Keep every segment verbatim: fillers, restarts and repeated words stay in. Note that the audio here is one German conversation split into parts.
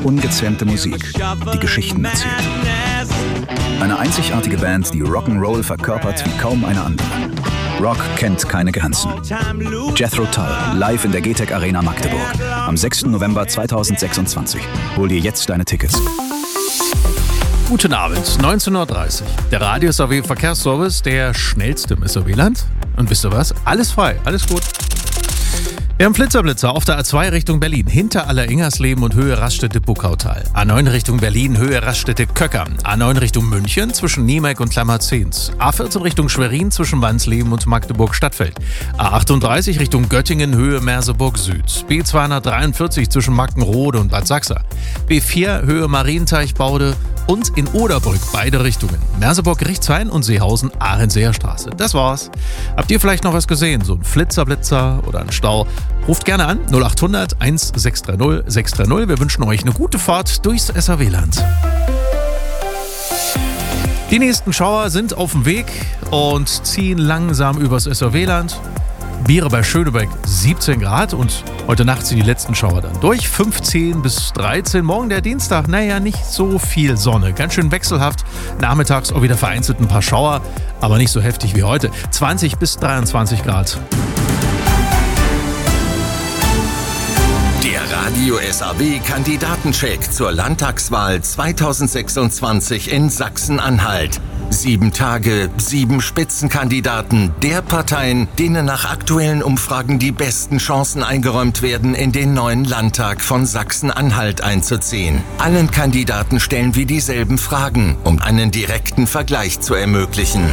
Ungezähmte Musik, die Geschichten erzählt. Eine einzigartige Band, die Rock'n'Roll verkörpert wie kaum eine andere. Rock kennt keine Grenzen. Jethro Tull, live in der G T E C Arena Magdeburg. Am sechsten November zweitausendsechsundzwanzig. Hol dir jetzt deine Tickets. Guten Abend, neunzehn Uhr dreißig. Der Radio S A W Verkehrsservice, der schnellste im S A W-Land. Und wisst ihr was? Alles frei, alles gut. Wir haben Flitzerblitzer auf der A zwei Richtung Berlin, hinter Aller-Ingersleben und Höhe Raststätte-Buckautal. A neun Richtung Berlin, Höhe Raststätte-Köcker. A neun Richtung München zwischen Niemek und Klammerzehns. A vierzehn Richtung Schwerin zwischen Wansleben und Magdeburg-Stadtfeld. A achtunddreißig Richtung Göttingen, Höhe Merseburg-Süd. B zweihundertdreiundvierzig zwischen Mackenrode und Bad Sachsa. B vier, Höhe Marienteichbaude und in Oderbrück beide Richtungen. Merseburg-Gerichtshain und Seehausen, Ahrenseer Straße. Das war's. Habt ihr vielleicht noch was gesehen? So ein Flitzerblitzer oder ein Stau? Ruft gerne an null acht hundert sechs drei null sechs drei null. Wir wünschen euch eine gute Fahrt durchs S A W-Land. Die nächsten Schauer sind auf dem Weg und ziehen langsam übers S A W-Land. Biere bei Schönebeck siebzehn Grad und heute Nacht sind die letzten Schauer dann durch. fünfzehn bis dreizehn. Morgen der Dienstag, naja, nicht so viel Sonne. Ganz schön wechselhaft. Nachmittags auch wieder vereinzelt ein paar Schauer, aber nicht so heftig wie heute. zwanzig bis dreiundzwanzig Grad. Der Radio S A W-Kandidatencheck zur Landtagswahl zweitausendsechsundzwanzig in Sachsen-Anhalt. Sieben Tage, sieben Spitzenkandidaten der Parteien, denen nach aktuellen Umfragen die besten Chancen eingeräumt werden, in den neuen Landtag von Sachsen-Anhalt einzuziehen. Allen Kandidaten stellen wir dieselben Fragen, um einen direkten Vergleich zu ermöglichen.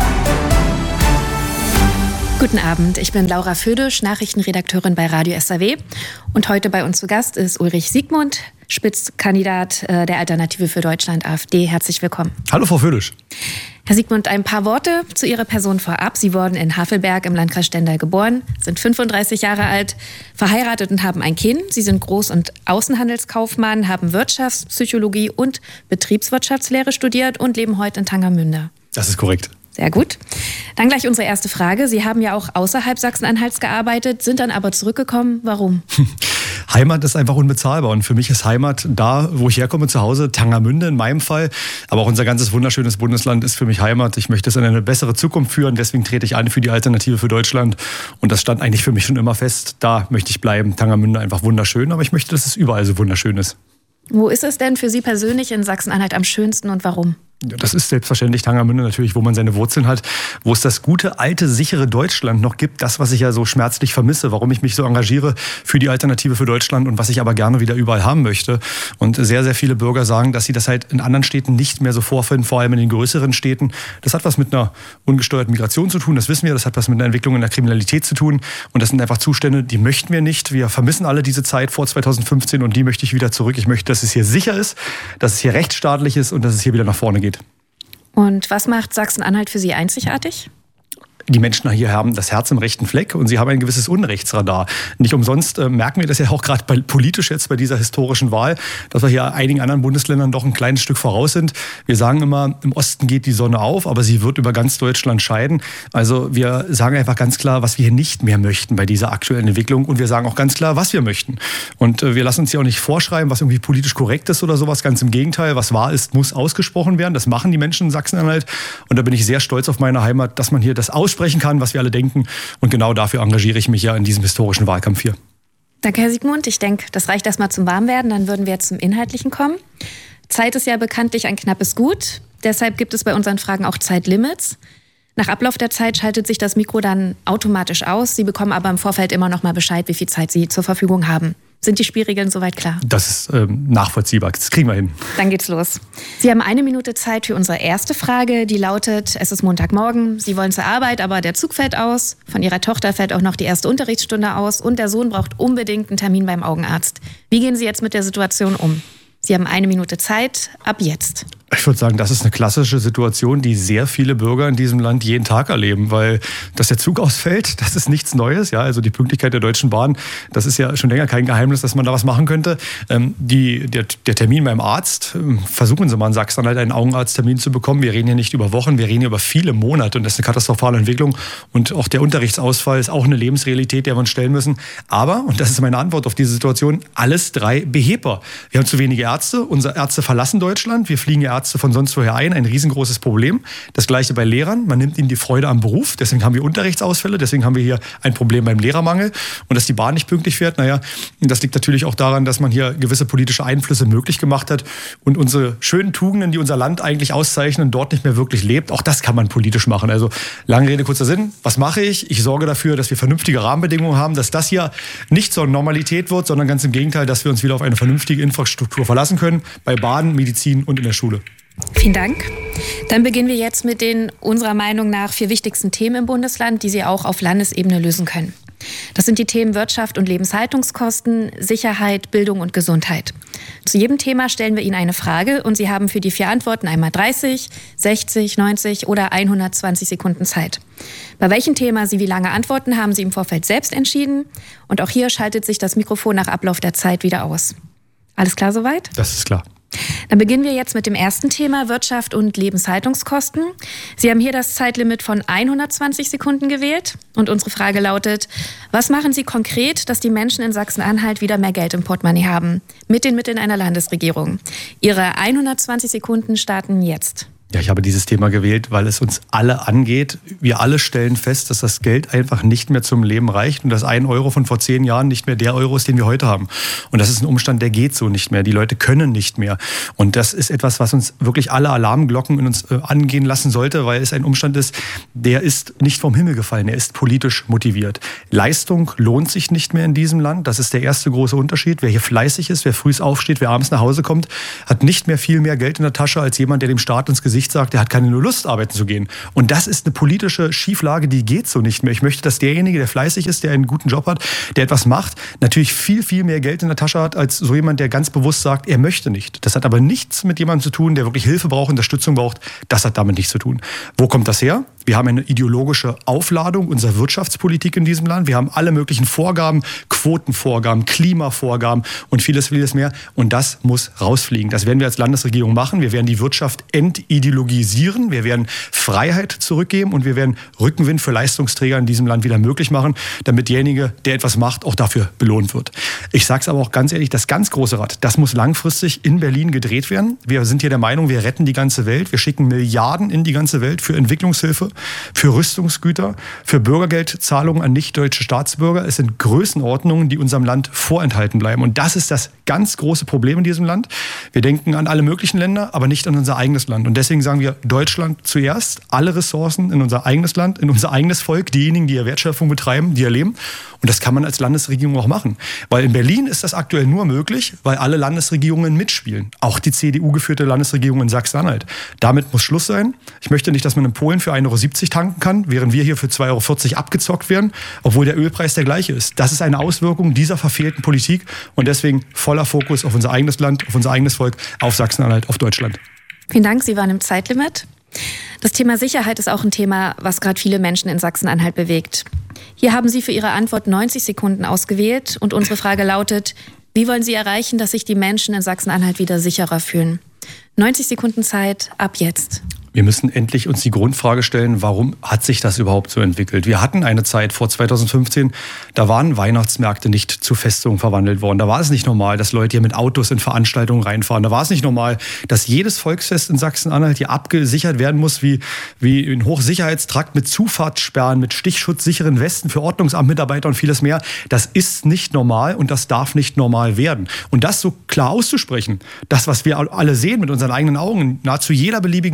Guten Abend, ich bin Laura Födisch, Nachrichtenredakteurin bei Radio S A W. Und heute bei uns zu Gast ist Ulrich Siegmund, Spitzenkandidat der Alternative für Deutschland, AfD. Herzlich willkommen. Hallo, Frau Födisch. Herr Siegmund, ein paar Worte zu Ihrer Person vorab. Sie wurden in Havelberg im Landkreis Stendal geboren, sind fünfunddreißig Jahre alt, verheiratet und haben ein Kind. Sie sind Groß- und Außenhandelskaufmann, haben Wirtschaftspsychologie und Betriebswirtschaftslehre studiert und leben heute in Tangermünde. Das ist korrekt. Sehr gut. Dann gleich unsere erste Frage. Sie haben ja auch außerhalb Sachsen-Anhalts gearbeitet, sind dann aber zurückgekommen. Warum? Heimat ist einfach unbezahlbar und für mich ist Heimat da, wo ich herkomme, zu Hause, Tangermünde in meinem Fall. Aber auch unser ganzes wunderschönes Bundesland ist für mich Heimat. Ich möchte es in eine bessere Zukunft führen, deswegen trete ich an für die Alternative für Deutschland. Und das stand eigentlich für mich schon immer fest. Da möchte ich bleiben. Tangermünde einfach wunderschön, aber ich möchte, dass es überall so wunderschön ist. Wo ist es denn für Sie persönlich in Sachsen-Anhalt am schönsten und warum? Das ist selbstverständlich Tangermünde natürlich, wo man seine Wurzeln hat, wo es das gute, alte, sichere Deutschland noch gibt. Das, was ich ja so schmerzlich vermisse, warum ich mich so engagiere für die Alternative für Deutschland und was ich aber gerne wieder überall haben möchte. Und sehr, sehr viele Bürger sagen, dass sie das halt in anderen Städten nicht mehr so vorfinden, vor allem in den größeren Städten. Das hat was mit einer ungesteuerten Migration zu tun, das wissen wir. Das hat was mit einer Entwicklung in der Kriminalität zu tun. Und das sind einfach Zustände, die möchten wir nicht. Wir vermissen alle diese Zeit vor zweitausendfünfzehn und die möchte ich wieder zurück. Ich möchte, dass es hier sicher ist, dass es hier rechtsstaatlich ist und dass es hier wieder nach vorne geht. Und was macht Sachsen-Anhalt für Sie einzigartig? Die Menschen hier haben das Herz im rechten Fleck und sie haben ein gewisses Unrechtsradar. Nicht umsonst äh, merken wir das ja auch gerade politisch jetzt bei dieser historischen Wahl, dass wir hier einigen anderen Bundesländern doch ein kleines Stück voraus sind. Wir sagen immer, im Osten geht die Sonne auf, aber sie wird über ganz Deutschland scheiden. Also wir sagen einfach ganz klar, was wir hier nicht mehr möchten bei dieser aktuellen Entwicklung und wir sagen auch ganz klar, was wir möchten. Und äh, wir lassen uns hier auch nicht vorschreiben, was irgendwie politisch korrekt ist oder sowas. Ganz im Gegenteil, was wahr ist, muss ausgesprochen werden. Das machen die Menschen in Sachsen-Anhalt und da bin ich sehr stolz auf meine Heimat, dass man hier das aussprechen kann, was wir alle denken. Und genau dafür engagiere ich mich ja in diesem historischen Wahlkampf hier. Danke, Herr Siegmund. Ich denke, das reicht erstmal zum Warmwerden. Dann würden wir jetzt zum Inhaltlichen kommen. Zeit ist ja bekanntlich ein knappes Gut. Deshalb gibt es bei unseren Fragen auch Zeitlimits. Nach Ablauf der Zeit schaltet sich das Mikro dann automatisch aus. Sie bekommen aber im Vorfeld immer noch mal Bescheid, wie viel Zeit Sie zur Verfügung haben. Sind die Spielregeln soweit klar? Das ist ähm, nachvollziehbar. Das kriegen wir hin. Dann geht's los. Sie haben eine Minute Zeit für unsere erste Frage. Die lautet, es ist Montagmorgen. Sie wollen zur Arbeit, aber der Zug fällt aus. Von Ihrer Tochter fällt auch noch die erste Unterrichtsstunde aus. Und der Sohn braucht unbedingt einen Termin beim Augenarzt. Wie gehen Sie jetzt mit der Situation um? Sie haben eine Minute Zeit. Ab jetzt. Ich würde sagen, das ist eine klassische Situation, die sehr viele Bürger in diesem Land jeden Tag erleben, weil dass der Zug ausfällt, das ist nichts Neues. Ja, also die Pünktlichkeit der Deutschen Bahn, das ist ja schon länger kein Geheimnis, dass man da was machen könnte. Ähm, die, der, der Termin beim Arzt, versuchen Sie mal in Sachsen-Anhalt einen Augenarzttermin zu bekommen. Wir reden hier nicht über Wochen, wir reden hier über viele Monate und das ist eine katastrophale Entwicklung. Und auch der Unterrichtsausfall ist auch eine Lebensrealität, der wir uns stellen müssen. Aber, und das ist meine Antwort auf diese Situation, alles drei behebbar. Wir haben zu wenige Ärzte, unsere Ärzte verlassen Deutschland, wir fliegen Ärzte von sonst woher ein, ein riesengroßes Problem. Das gleiche bei Lehrern, man nimmt ihnen die Freude am Beruf, deswegen haben wir Unterrichtsausfälle, deswegen haben wir hier ein Problem beim Lehrermangel und dass die Bahn nicht pünktlich fährt, naja, das liegt natürlich auch daran, dass man hier gewisse politische Einflüsse möglich gemacht hat und unsere schönen Tugenden, die unser Land eigentlich auszeichnen, dort nicht mehr wirklich lebt, auch das kann man politisch machen. Also lange Rede, kurzer Sinn, was mache ich? Ich sorge dafür, dass wir vernünftige Rahmenbedingungen haben, dass das hier nicht zur Normalität wird, sondern ganz im Gegenteil, dass wir uns wieder auf eine vernünftige Infrastruktur verlassen können, bei Bahn, Medizin und in der Schule. Vielen Dank. Dann beginnen wir jetzt mit den unserer Meinung nach vier wichtigsten Themen im Bundesland, die Sie auch auf Landesebene lösen können. Das sind die Themen Wirtschaft und Lebenshaltungskosten, Sicherheit, Bildung und Gesundheit. Zu jedem Thema stellen wir Ihnen eine Frage und Sie haben für die vier Antworten einmal dreißig, sechzig, neunzig oder hundertzwanzig Sekunden Zeit. Bei welchem Thema Sie wie lange antworten, haben Sie im Vorfeld selbst entschieden. Und auch hier schaltet sich das Mikrofon nach Ablauf der Zeit wieder aus. Alles klar soweit? Das ist klar. Dann beginnen wir jetzt mit dem ersten Thema, Wirtschaft und Lebenshaltungskosten. Sie haben hier das Zeitlimit von hundertzwanzig Sekunden gewählt. Und unsere Frage lautet, was machen Sie konkret, dass die Menschen in Sachsen-Anhalt wieder mehr Geld im Portemonnaie haben? Mit den Mitteln einer Landesregierung. Ihre hundertzwanzig Sekunden starten jetzt. Ja, ich habe dieses Thema gewählt, weil es uns alle angeht. Wir alle stellen fest, dass das Geld einfach nicht mehr zum Leben reicht und dass ein Euro von vor zehn Jahren nicht mehr der Euro ist, den wir heute haben. Und das ist ein Umstand, der geht so nicht mehr. Die Leute können nicht mehr. Und das ist etwas, was uns wirklich alle Alarmglocken in uns äh, angehen lassen sollte, weil es ein Umstand ist, der ist nicht vom Himmel gefallen. Er ist politisch motiviert. Leistung lohnt sich nicht mehr in diesem Land. Das ist der erste große Unterschied. Wer hier fleißig ist, wer früh aufsteht, wer abends nach Hause kommt, hat nicht mehr viel mehr Geld in der Tasche als jemand, der dem Staat ins Gesicht sagt, er hat keine Lust, arbeiten zu gehen. Und das ist eine politische Schieflage, die geht so nicht mehr. Ich möchte, dass derjenige, der fleißig ist, der einen guten Job hat, der etwas macht, natürlich viel, viel mehr Geld in der Tasche hat, als so jemand, der ganz bewusst sagt, er möchte nicht. Das hat aber nichts mit jemandem zu tun, der wirklich Hilfe braucht, Unterstützung braucht. Das hat damit nichts zu tun. Wo kommt das her? Wir haben eine ideologische Aufladung unserer Wirtschaftspolitik in diesem Land. Wir haben alle möglichen Vorgaben, Quotenvorgaben, Klimavorgaben und vieles, vieles mehr. Und das muss rausfliegen. Das werden wir als Landesregierung machen. Wir werden die Wirtschaft entideologisieren. Wir werden Freiheit zurückgeben und wir werden Rückenwind für Leistungsträger in diesem Land wieder möglich machen, damit derjenige, der etwas macht, auch dafür belohnt wird. Ich sage es aber auch ganz ehrlich, das ganz große Rad, das muss langfristig in Berlin gedreht werden. Wir sind hier der Meinung, wir retten die ganze Welt. Wir schicken Milliarden in die ganze Welt für Entwicklungshilfe, für Rüstungsgüter, für Bürgergeldzahlungen an nicht-deutsche Staatsbürger. Es sind Größenordnungen, die unserem Land vorenthalten bleiben. Und das ist das ganz große Problem in diesem Land. Wir denken an alle möglichen Länder, aber nicht an unser eigenes Land. Und deswegen sagen wir, Deutschland zuerst, alle Ressourcen in unser eigenes Land, in unser eigenes Volk, diejenigen, die hier Wertschöpfung betreiben, die hier leben. Und das kann man als Landesregierung auch machen. Weil in Berlin ist das aktuell nur möglich, weil alle Landesregierungen mitspielen. Auch die C D U-geführte Landesregierung in Sachsen-Anhalt. Damit muss Schluss sein. Ich möchte nicht, dass man in Polen für ein Euro siebzig tanken kann, während wir hier für zwei Euro vierzig abgezockt werden, obwohl der Ölpreis der gleiche ist. Das ist eine Auswirkung dieser verfehlten Politik und deswegen voller Fokus auf unser eigenes Land, auf unser eigenes Volk, auf Sachsen-Anhalt, auf Deutschland. Vielen Dank, Sie waren im Zeitlimit. Das Thema Sicherheit ist auch ein Thema, was gerade viele Menschen in Sachsen-Anhalt bewegt. Hier haben Sie für Ihre Antwort neunzig Sekunden ausgewählt und unsere Frage lautet, wie wollen Sie erreichen, dass sich die Menschen in Sachsen-Anhalt wieder sicherer fühlen? neunzig Sekunden Zeit, ab jetzt. Wir müssen endlich uns die Grundfrage stellen, warum hat sich das überhaupt so entwickelt? Wir hatten eine Zeit vor zweitausendfünfzehn, da waren Weihnachtsmärkte nicht zu Festungen verwandelt worden. Da war es nicht normal, dass Leute hier mit Autos in Veranstaltungen reinfahren. Da war es nicht normal, dass jedes Volksfest in Sachsen-Anhalt hier abgesichert werden muss, wie, wie ein Hochsicherheitstrakt mit Zufahrtssperren, mit stichschutzsicheren Westen für Ordnungsamtmitarbeiter und vieles mehr. Das ist nicht normal und das darf nicht normal werden. Und das so klar auszusprechen, das, was wir alle sehen mit unseren eigenen Augen, in nahezu jeder beliebigen Stadt,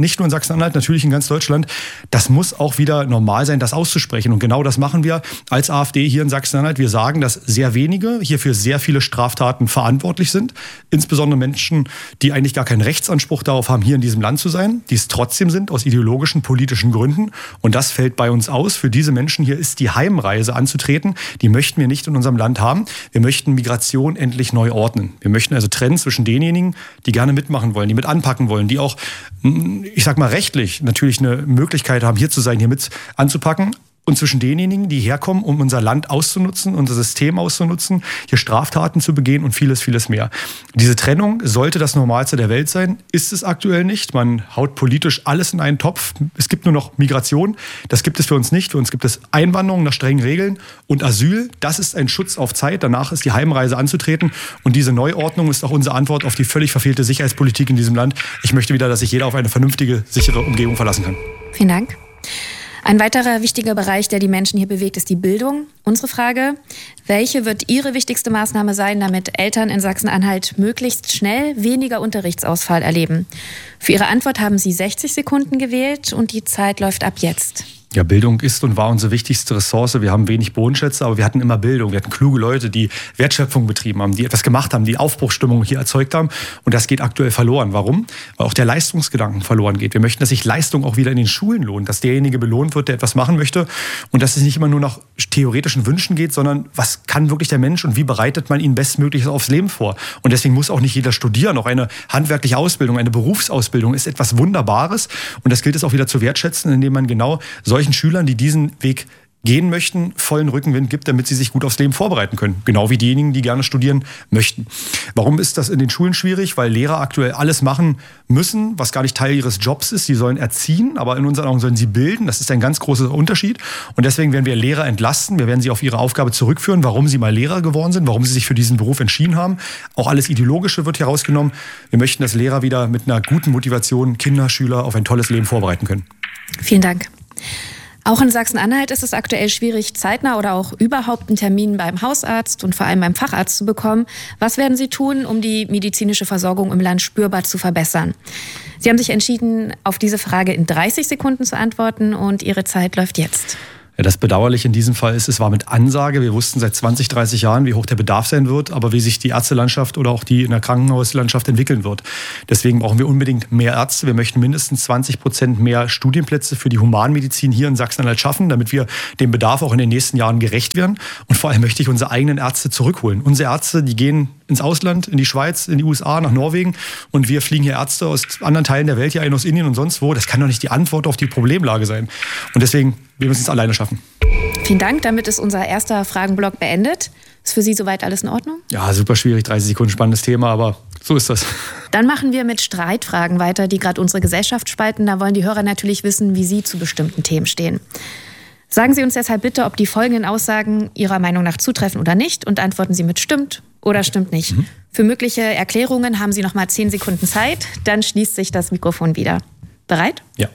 nicht nur in Sachsen-Anhalt, natürlich in ganz Deutschland. Das muss auch wieder normal sein, das auszusprechen. Und genau das machen wir als AfD hier in Sachsen-Anhalt. Wir sagen, dass sehr wenige hier für sehr viele Straftaten verantwortlich sind. Insbesondere Menschen, die eigentlich gar keinen Rechtsanspruch darauf haben, hier in diesem Land zu sein, die es trotzdem sind, aus ideologischen, politischen Gründen. Und das fällt bei uns aus. Für diese Menschen hier ist die Heimreise anzutreten. Die möchten wir nicht in unserem Land haben. Wir möchten Migration endlich neu ordnen. Wir möchten also trennen zwischen denjenigen, die gerne mitmachen wollen, die mit anpacken wollen, die auch, ich sag mal, rechtlich natürlich eine Möglichkeit haben, hier zu sein, hier mit anzupacken. Und zwischen denjenigen, die herkommen, um unser Land auszunutzen, unser System auszunutzen, hier Straftaten zu begehen und vieles, vieles mehr. Diese Trennung sollte das Normalste der Welt sein, ist es aktuell nicht. Man haut politisch alles in einen Topf. Es gibt nur noch Migration, das gibt es für uns nicht. Für uns gibt es Einwanderung nach strengen Regeln und Asyl. Das ist ein Schutz auf Zeit, danach ist die Heimreise anzutreten. Und diese Neuordnung ist auch unsere Antwort auf die völlig verfehlte Sicherheitspolitik in diesem Land. Ich möchte wieder, dass sich jeder auf eine vernünftige, sichere Umgebung verlassen kann. Vielen Dank. Ein weiterer wichtiger Bereich, der die Menschen hier bewegt, ist die Bildung. Unsere Frage: Welche wird Ihre wichtigste Maßnahme sein, damit Eltern in Sachsen-Anhalt möglichst schnell weniger Unterrichtsausfall erleben? Für Ihre Antwort haben Sie sechzig Sekunden gewählt und die Zeit läuft ab jetzt. Ja, Bildung ist und war unsere wichtigste Ressource. Wir haben wenig Bodenschätze, aber wir hatten immer Bildung. Wir hatten kluge Leute, die Wertschöpfung betrieben haben, die etwas gemacht haben, die Aufbruchsstimmung hier erzeugt haben. Und das geht aktuell verloren. Warum? Weil auch der Leistungsgedanken verloren geht. Wir möchten, dass sich Leistung auch wieder in den Schulen lohnt, dass derjenige belohnt wird, der etwas machen möchte und dass es nicht immer nur nach theoretischen Wünschen geht, sondern was kann wirklich der Mensch und wie bereitet man ihn bestmöglichst aufs Leben vor? Und deswegen muss auch nicht jeder studieren. Auch eine handwerkliche Ausbildung, eine Berufsausbildung ist etwas Wunderbares. Und das gilt es auch wieder zu wertschätzen, indem man genau solchen Schülern, die diesen Weg gehen möchten, vollen Rückenwind gibt, damit sie sich gut aufs Leben vorbereiten können. Genau wie diejenigen, die gerne studieren möchten. Warum ist das in den Schulen schwierig? Weil Lehrer aktuell alles machen müssen, was gar nicht Teil ihres Jobs ist. Sie sollen erziehen, aber in unseren Augen sollen sie bilden. Das ist ein ganz großer Unterschied. Und deswegen werden wir Lehrer entlasten. Wir werden sie auf ihre Aufgabe zurückführen, warum sie mal Lehrer geworden sind, warum sie sich für diesen Beruf entschieden haben. Auch alles Ideologische wird hier rausgenommen. Wir möchten, dass Lehrer wieder mit einer guten Motivation Kinder, Schüler auf ein tolles Leben vorbereiten können. Vielen Dank. Auch in Sachsen-Anhalt ist es aktuell schwierig, zeitnah oder auch überhaupt einen Termin beim Hausarzt und vor allem beim Facharzt zu bekommen. Was werden Sie tun, um die medizinische Versorgung im Land spürbar zu verbessern? Sie haben sich entschieden, auf diese Frage in dreißig Sekunden zu antworten und Ihre Zeit läuft jetzt. Ja, das Bedauerliche in diesem Fall ist, es war mit Ansage. Wir wussten seit zwanzig, dreißig Jahren, wie hoch der Bedarf sein wird, aber wie sich die Ärztelandschaft oder auch die in der Krankenhauslandschaft entwickeln wird. Deswegen brauchen wir unbedingt mehr Ärzte. Wir möchten mindestens zwanzig Prozent mehr Studienplätze für die Humanmedizin hier in Sachsen-Anhalt schaffen, damit wir dem Bedarf auch in den nächsten Jahren gerecht werden. Und vor allem möchte ich unsere eigenen Ärzte zurückholen. Unsere Ärzte, die gehen ins Ausland, in die Schweiz, in die U S A, nach Norwegen und wir fliegen hier Ärzte aus anderen Teilen der Welt hier ein, aus Indien und sonst wo. Das kann doch nicht die Antwort auf die Problemlage sein. Und deswegen, wir müssen es alleine schaffen. Vielen Dank, damit ist unser erster Fragenblock beendet. Ist für Sie soweit alles in Ordnung? Ja, super schwierig, dreißig Sekunden spannendes Thema, aber so ist das. Dann machen wir mit Streitfragen weiter, die gerade unsere Gesellschaft spalten. Da wollen die Hörer natürlich wissen, wie Sie zu bestimmten Themen stehen. Sagen Sie uns deshalb bitte, ob die folgenden Aussagen Ihrer Meinung nach zutreffen oder nicht und antworten Sie mit stimmt oder stimmt nicht. Mhm. Für mögliche Erklärungen haben Sie noch mal zehn Sekunden Zeit, dann schließt sich das Mikrofon wieder. Bereit? Ja.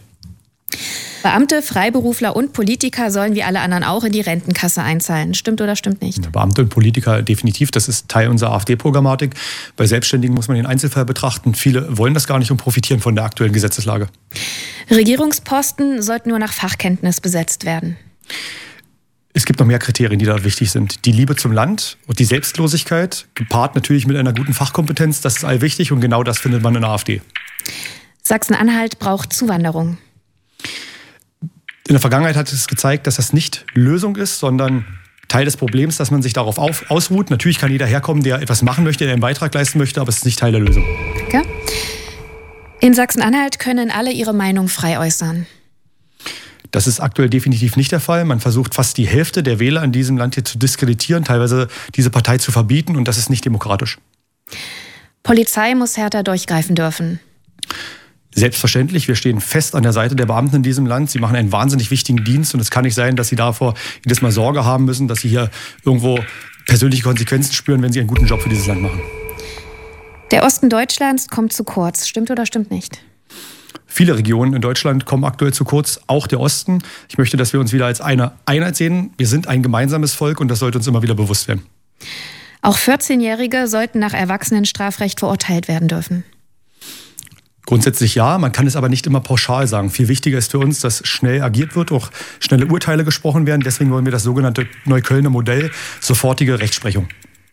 Beamte, Freiberufler und Politiker sollen wie alle anderen auch in die Rentenkasse einzahlen. Stimmt oder stimmt nicht? Beamte und Politiker definitiv, das ist Teil unserer AfD-Programmatik. Bei Selbstständigen muss man den Einzelfall betrachten. Viele wollen das gar nicht und profitieren von der aktuellen Gesetzeslage. Regierungsposten sollten nur nach Fachkenntnis besetzt werden. Es gibt noch mehr Kriterien, die da wichtig sind. Die Liebe zum Land und die Selbstlosigkeit, gepaart natürlich mit einer guten Fachkompetenz, das ist allwichtig und genau das findet man in der AfD. Sachsen-Anhalt braucht Zuwanderung. In der Vergangenheit hat es gezeigt, dass das nicht Lösung ist, sondern Teil des Problems, dass man sich darauf auf, ausruht. Natürlich kann jeder herkommen, der etwas machen möchte, der einen Beitrag leisten möchte, aber es ist nicht Teil der Lösung. Danke. In Sachsen-Anhalt können alle ihre Meinung frei äußern. Das ist aktuell definitiv nicht der Fall. Man versucht fast die Hälfte der Wähler in diesem Land hier zu diskreditieren, teilweise diese Partei zu verbieten und das ist nicht demokratisch. Polizei muss härter durchgreifen dürfen. Selbstverständlich, wir stehen fest an der Seite der Beamten in diesem Land. Sie machen einen wahnsinnig wichtigen Dienst und es kann nicht sein, dass sie davor jedes Mal Sorge haben müssen, dass sie hier irgendwo persönliche Konsequenzen spüren, wenn sie einen guten Job für dieses Land machen. Der Osten Deutschlands kommt zu kurz. Stimmt oder stimmt nicht? Viele Regionen in Deutschland kommen aktuell zu kurz, auch der Osten. Ich möchte, dass wir uns wieder als eine Einheit sehen. Wir sind ein gemeinsames Volk und das sollte uns immer wieder bewusst werden. Auch vierzehnjährige sollten nach Erwachsenenstrafrecht verurteilt werden dürfen. Grundsätzlich ja, man kann es aber nicht immer pauschal sagen. Viel wichtiger ist für uns, dass schnell agiert wird, auch schnelle Urteile gesprochen werden. Deswegen wollen wir das sogenannte Neuköllner Modell, sofortige Rechtsprechung.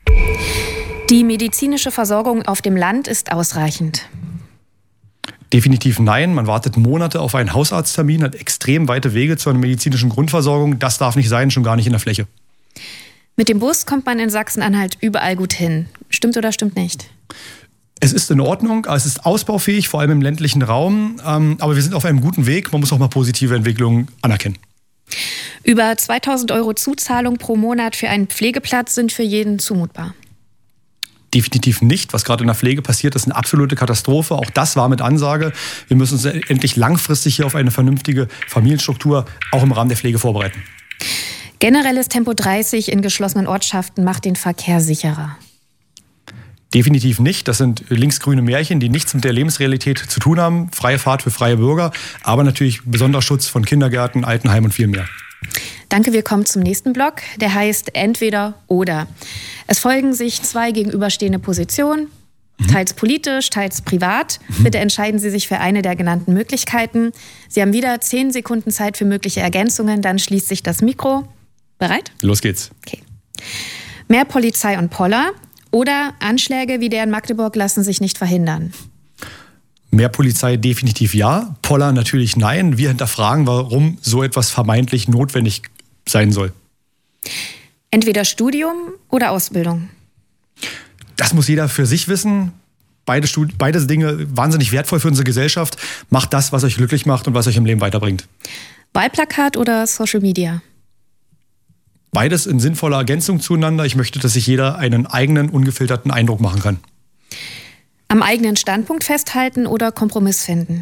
Die medizinische Versorgung auf dem Land ist ausreichend. Definitiv nein. Man wartet Monate auf einen Hausarzttermin, hat extrem weite Wege zu einer medizinischen Grundversorgung. Das darf nicht sein, schon gar nicht in der Fläche. Mit dem Bus kommt man in Sachsen-Anhalt überall gut hin. Stimmt oder stimmt nicht? Es ist in Ordnung, es ist ausbaufähig, vor allem im ländlichen Raum. Aber wir sind auf einem guten Weg. Man muss auch mal positive Entwicklungen anerkennen. Über zweitausend Euro Zuzahlung pro Monat für einen Pflegeplatz sind für jeden zumutbar. Definitiv nicht. Was gerade in der Pflege passiert, ist eine absolute Katastrophe. Auch das war mit Ansage. Wir müssen uns endlich langfristig hier auf eine vernünftige Familienstruktur auch im Rahmen der Pflege vorbereiten. Generelles Tempo dreißig in geschlossenen Ortschaften macht den Verkehr sicherer. Definitiv nicht. Das sind linksgrüne Märchen, die nichts mit der Lebensrealität zu tun haben. Freie Fahrt für freie Bürger, aber natürlich besonderer Schutz von Kindergärten, Altenheimen und viel mehr. Danke, wir kommen zum nächsten Block. Der heißt Entweder oder. Es folgen sich zwei gegenüberstehende Positionen, teils politisch, teils privat. Mhm. Bitte entscheiden Sie sich für eine der genannten Möglichkeiten. Sie haben wieder zehn Sekunden Zeit für mögliche Ergänzungen, dann schließt sich das Mikro. Bereit? Los geht's. Okay. Mehr Polizei und Poller oder Anschläge wie der in Magdeburg lassen sich nicht verhindern? Mehr Polizei definitiv ja, Poller natürlich nein. Wir hinterfragen, warum so etwas vermeintlich notwendig sein soll. Entweder Studium oder Ausbildung? Das muss jeder für sich wissen. Beide, Studi- beide Dinge wahnsinnig wertvoll für unsere Gesellschaft. Macht das, was euch glücklich macht und was euch im Leben weiterbringt. Wahlplakat oder Social Media? Beides in sinnvoller Ergänzung zueinander. Ich möchte, dass sich jeder einen eigenen, ungefilterten Eindruck machen kann. Am eigenen Standpunkt festhalten oder Kompromiss finden?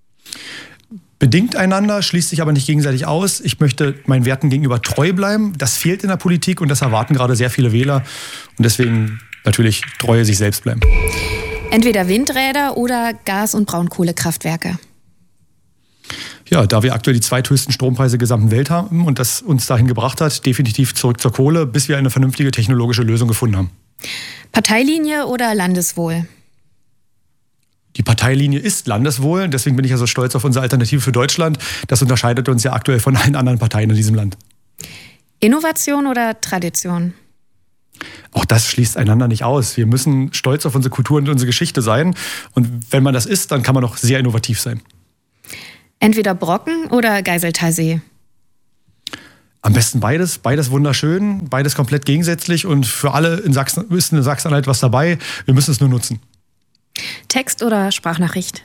Bedingt einander, schließt sich aber nicht gegenseitig aus. Ich möchte meinen Werten gegenüber treu bleiben. Das fehlt in der Politik und das erwarten gerade sehr viele Wähler. Und deswegen natürlich Treue sich selbst bleiben. Entweder Windräder oder Gas- und Braunkohlekraftwerke? Ja, da wir aktuell die zweithöchsten Strompreise der gesamten Welt haben und das uns dahin gebracht hat, definitiv zurück zur Kohle, bis wir eine vernünftige technologische Lösung gefunden haben. Parteilinie oder Landeswohl? Die Parteilinie ist Landeswohl, deswegen bin ich ja so stolz auf unsere Alternative für Deutschland. Das unterscheidet uns ja aktuell von allen anderen Parteien in diesem Land. Innovation oder Tradition? Auch das schließt einander nicht aus. Wir müssen stolz auf unsere Kultur und unsere Geschichte sein. Und wenn man das ist, dann kann man auch sehr innovativ sein. Entweder Brocken oder Geiseltalsee? Am besten beides. Beides wunderschön, beides komplett gegensätzlich. Und für alle in Sachsen ist in Sachsen-Anhalt was dabei. Wir müssen es nur nutzen. Text oder Sprachnachricht?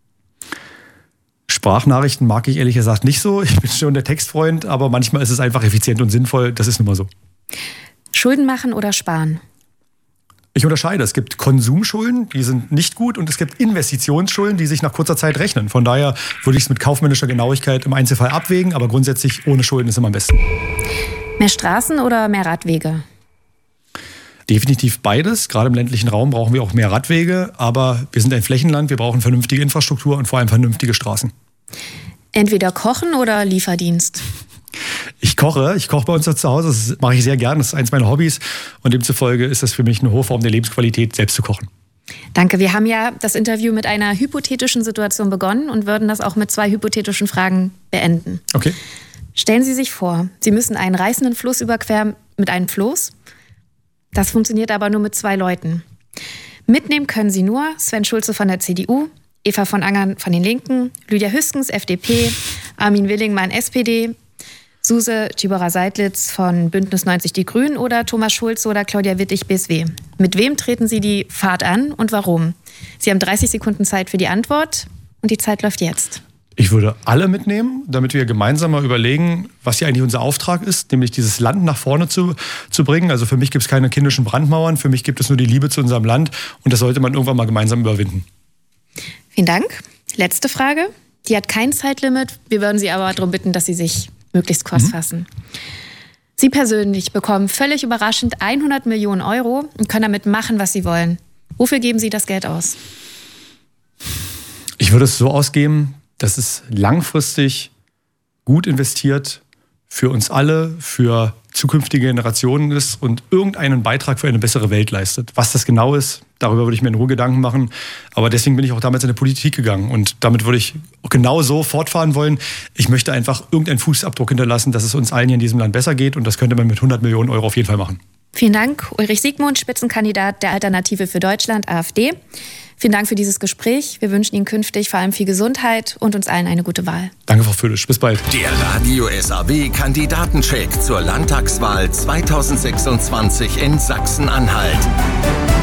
Sprachnachrichten mag ich ehrlich gesagt nicht so. Ich bin schon der Textfreund, aber manchmal ist es einfach effizient und sinnvoll. Das ist nun mal so. Schulden machen oder sparen? Ich unterscheide. Es gibt Konsumschulden, die sind nicht gut, und es gibt Investitionsschulden, die sich nach kurzer Zeit rechnen. Von daher würde ich es mit kaufmännischer Genauigkeit im Einzelfall abwägen, aber grundsätzlich ohne Schulden ist immer am besten. Mehr Straßen oder mehr Radwege? Definitiv beides. Gerade im ländlichen Raum brauchen wir auch mehr Radwege, aber wir sind ein Flächenland, wir brauchen vernünftige Infrastruktur und vor allem vernünftige Straßen. Entweder kochen oder Lieferdienst? Ich koche. Ich koche bei uns zu Hause. Das mache ich sehr gern. Das ist eins meiner Hobbys. Und demzufolge ist das für mich eine hohe Form der Lebensqualität, selbst zu kochen. Danke. Wir haben ja das Interview mit einer hypothetischen Situation begonnen und würden das auch mit zwei hypothetischen Fragen beenden. Okay. Stellen Sie sich vor, Sie müssen einen reißenden Fluss überqueren mit einem Floß. Das funktioniert aber nur mit zwei Leuten. Mitnehmen können Sie nur Sven Schulze von der C D U, Eva von Angern von den Linken, Lydia Hüskens, F D P, Armin Willingmann, S P D, Suse Tibora-Seidlitz von Bündnis neunzig Die Grünen oder Thomas Schulze oder Claudia Wittig, B S W. Mit wem treten Sie die Fahrt an und warum? Sie haben dreißig Sekunden Zeit für die Antwort und die Zeit läuft jetzt. Ich würde alle mitnehmen, damit wir gemeinsam mal überlegen, was hier eigentlich unser Auftrag ist, nämlich dieses Land nach vorne zu, zu bringen. Also für mich gibt es keine kindischen Brandmauern, für mich gibt es nur die Liebe zu unserem Land und das sollte man irgendwann mal gemeinsam überwinden. Vielen Dank. Letzte Frage. Die hat kein Zeitlimit. Wir würden Sie aber darum bitten, dass Sie sich möglichst kurz mhm. fassen. Sie persönlich bekommen völlig überraschend hundert Millionen Euro und können damit machen, was Sie wollen. Wofür geben Sie das Geld aus? Ich würde es so ausgeben, dass es langfristig gut investiert für uns alle, für zukünftige Generationen ist und irgendeinen Beitrag für eine bessere Welt leistet. Was das genau ist, darüber würde ich mir in Ruhe Gedanken machen. Aber deswegen bin ich auch damals in die Politik gegangen. Und damit würde ich genau so fortfahren wollen. Ich möchte einfach irgendeinen Fußabdruck hinterlassen, dass es uns allen hier in diesem Land besser geht. Und das könnte man mit hundert Millionen Euro auf jeden Fall machen. Vielen Dank, Ulrich Siegmund, Spitzenkandidat der Alternative für Deutschland, AfD. Vielen Dank für dieses Gespräch. Wir wünschen Ihnen künftig vor allem viel Gesundheit und uns allen eine gute Wahl. Danke, Frau Födisch. Bis bald. Der Radio S A W-Kandidatencheck zur Landtagswahl zweitausendsechsundzwanzig in Sachsen-Anhalt.